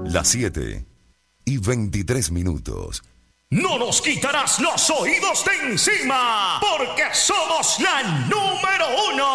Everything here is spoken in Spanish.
Las 7:23. No nos quitarás los oídos de encima, porque somos la número 1.